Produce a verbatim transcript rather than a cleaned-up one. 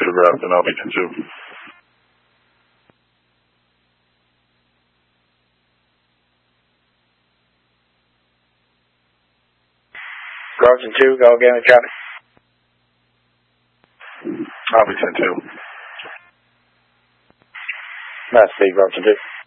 photographed in Alpha two. Roger two, go again and copy. Alpha two. That's Steve, Roger two.